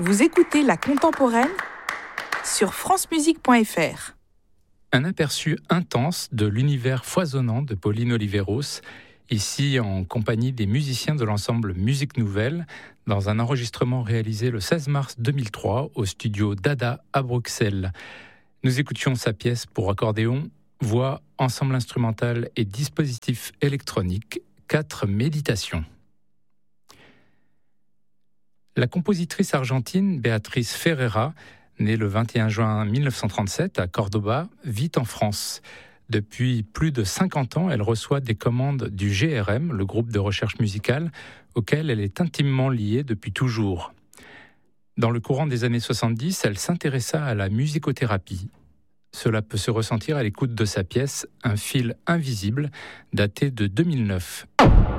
Vous écoutez La Contemporaine sur francemusique.fr. Un aperçu intense de l'univers foisonnant de Pauline Oliveros, ici en compagnie des musiciens de l'ensemble Musique Nouvelle, dans un enregistrement réalisé le 16 mars 2003 au studio Dada à Bruxelles. Nous écoutions sa pièce pour accordéon, voix, ensemble instrumental et dispositif électronique, 4 méditations. La compositrice argentine Béatrice Ferreira, née le 21 juin 1937 à Cordoba, vit en France. Depuis plus de 50 ans, elle reçoit des commandes du GRM, le groupe de recherche musicale, auquel elle est intimement liée depuis toujours. Dans le courant des années 70, elle s'intéressa à la musicothérapie. Cela peut se ressentir à l'écoute de sa pièce « Un fil invisible » datée de 2009.